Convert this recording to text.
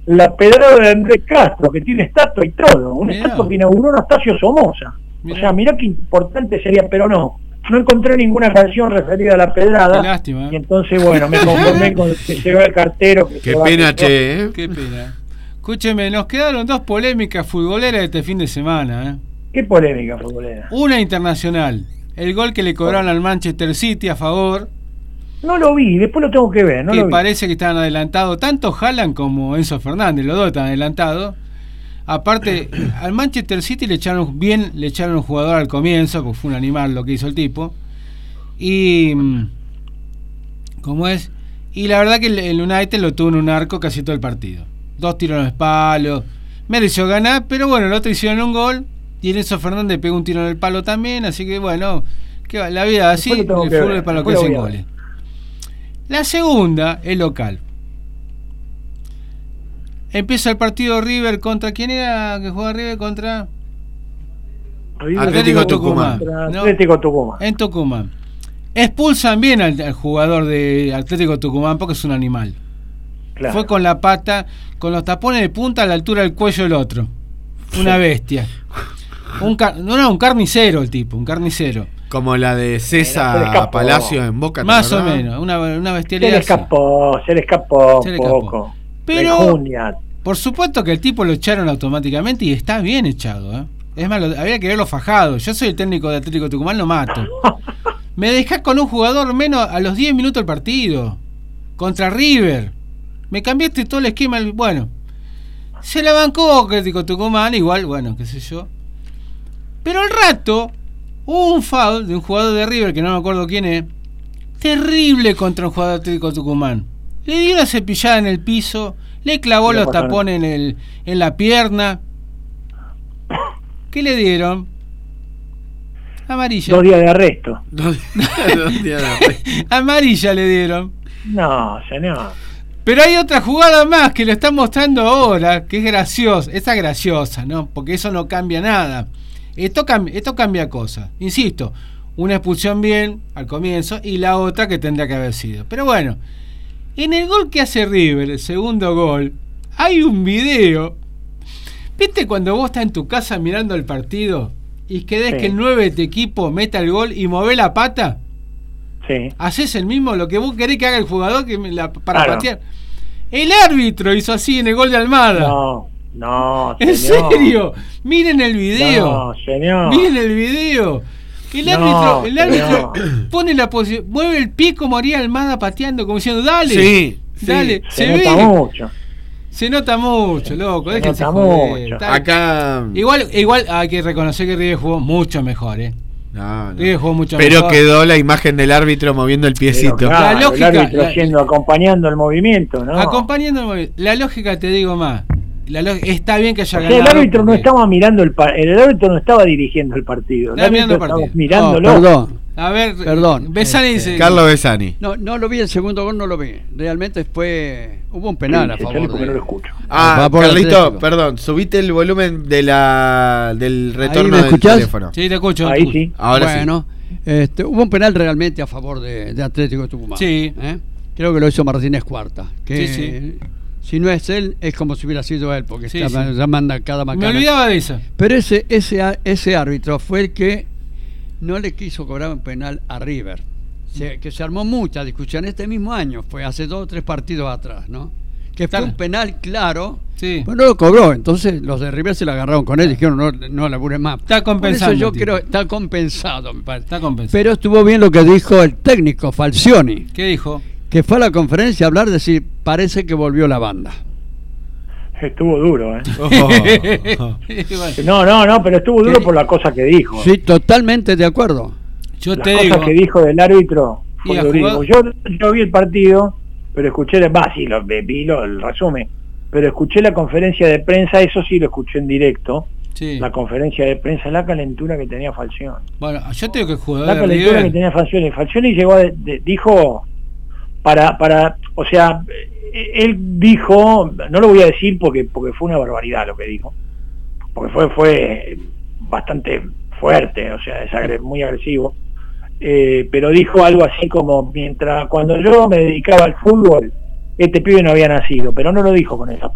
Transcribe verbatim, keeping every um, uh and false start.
la pedrada de Andrés Castro, que tiene estatua y todo, una Mirá. estatua que inauguró Anastasio Somoza. Mirá. O sea, mirá qué importante sería, pero no, no encontré ninguna canción referida a la pedrada. Qué lástima, ¿eh? Y entonces, bueno, me conformé con que se va el cartero. Que Qué se va pena, el- che, ¿eh? Qué pena. Escúcheme, nos quedaron dos polémicas futboleras este fin de semana, ¿eh? Qué polémica futbolera. Una internacional, el gol que le cobraron al Manchester City a favor, No lo vi, después lo tengo que ver, no que lo vi. parece que estaban adelantados, tanto Haaland como Enzo Fernández, los dos están adelantados. Aparte, al Manchester City le echaron bien, le echaron un jugador al comienzo, porque fue un animal lo que hizo el tipo. Y ¿cómo es? Y la verdad que el, el United lo tuvo en un arco casi todo el partido. Dos tiros en los palos, mereció ganar, pero bueno, el otro hicieron un gol y Enzo Fernández pegó un tiro en el palo también, así que bueno, que va, la vida así, el Después lo tengo que fútbol ver, es para lo que después hacen lo voy a goles. La segunda es local. Empieza el partido River contra ¿quién era que jugaba River contra? Atlético Tucumán. No. Atlético Tucumán. En Tucumán. Expulsan bien al, al jugador de Atlético Tucumán porque es un animal. Claro. Fue con la pata, con los tapones de punta a la altura del cuello del otro. Una bestia. Un car- no era un carnicero el tipo, un carnicero. Como la de Se le César escapó. Palacio en Boca. ¿te Más o acordás? menos, una, una Se bestialidad. le así. escapó, se le escapó Se un le escapó. poco. Pero- La injunia. Por supuesto que el tipo lo echaron automáticamente y está bien echado, ¿eh? Es más, lo- había que verlo fajado. Yo soy el técnico de Atlético Tucumán, lo mato. Me dejás con un jugador menos a los diez minutos del partido. Contra River. Me cambiaste todo el esquema. Bueno, se la bancó Atlético Tucumán, igual, bueno, qué sé yo. Pero al rato hubo un foul de un jugador de River, que no me acuerdo quién es, terrible contra un jugador de Atlético Tucumán. Le dio una cepillada en el piso, le clavó No los pasa tapones en, el, en la pierna. ¿Qué le dieron? Amarilla. Dos días de arresto. Dos dos días después. Amarilla le dieron. No, señor. Pero hay otra jugada más que lo están mostrando ahora, que es graciosa. Esta es graciosa, ¿no? Porque eso no cambia nada. Esto, cam- esto cambia cosas. Insisto, una expulsión bien al comienzo y la otra que tendría que haber sido. Pero bueno, en el gol que hace River, el segundo gol, hay un video. ¿Viste cuando vos estás en tu casa mirando el partido y querés Sí. que el nueve de tu equipo meta el gol y mueve la pata? Sí. Haces el mismo, lo que vos querés que haga el jugador que me la, para Claro. patear. El árbitro hizo así en el gol de Almada. No, no, ¿En señor. serio? Miren el video. No, señor. Miren el video. El No, árbitro, el árbitro señor. pone la posición, mueve el pie como haría Almada pateando, como diciendo, dale, Sí, sí. dale, se, Se ve. nota mucho. Se nota mucho, loco. Se déjense nota joder. mucho. Está- Acá. Igual, igual hay que reconocer que River jugó mucho mejor, eh. No, no. River jugó mucho Pero mejor. quedó la imagen del árbitro moviendo el piecito. Pero, claro, La lógica- el árbitro la- haciendo, acompañando el movimiento, ¿no? Acompañando el movimiento. La lógica, te digo más. La lógica, está bien que haya O sea, ganado. el árbitro no porque- estaba mirando el par- el árbitro no estaba dirigiendo el partido. El Estaba mirando árbitro el estaba partido. mirándolo. No, perdón. A ver, Perdón, Besani este, dice. Carlos Besani. No, no lo vi, el segundo gol no lo vi. Realmente fue. Hubo un penal a Sí, favor. porque de- no lo escucho. Ah, Va por Carlito, Atlético. perdón, subite el volumen de la del retorno me del escuchás? teléfono. Sí, te escucho. Ahí sí. Ahora bueno, este, hubo un penal realmente a favor de, de Atlético de Tucumán. Sí. ¿eh? Creo que lo hizo Martínez Cuarta. Que Sí, sí. si no es él, es como si hubiera sido él, porque Sí, está- sí. ya manda cada Me macana. olvidaba de esa. Pero ese, ese, á- ese árbitro fue el que no le quiso cobrar un penal a River. Se- que se armó mucha discusión este mismo año, fue hace dos o tres partidos atrás, ¿no? Que fue Está- un penal claro, Sí. pero no lo cobró. Entonces los de River se la agarraron con él y dijeron no, no labures más. Está compensando, Por eso yo tipo. creo está compensado, me parece. Está compensado. Pero estuvo bien lo que dijo el técnico Falcioni, ¿Qué dijo? que fue a la conferencia a hablar de si parece que volvió la banda. Estuvo duro, ¿eh? Oh. Bueno, No, no, no, pero estuvo duro ¿Qué? por la cosa que dijo. Sí, totalmente de acuerdo. yo Las te cosas digo. que dijo del árbitro Y fue a durísimo. Yo, yo vi el partido, pero escuché, va, sí, lo, vi lo, el resumen, pero escuché la conferencia de prensa, eso sí lo escuché en directo, Sí. la conferencia de prensa, la calentura que tenía Falcioni. Bueno, yo te digo que el jugador La de calentura que River. tenía Falcioni. Falcioni llegó a, de- dijo, para, para, o sea, él dijo, no lo voy a decir porque, porque fue una barbaridad lo que dijo, porque fue, fue bastante fuerte, o sea, es agre- muy agresivo, eh, pero dijo algo así como, mientras, cuando yo me dedicaba al fútbol, este pibe no había nacido, pero no lo dijo con esa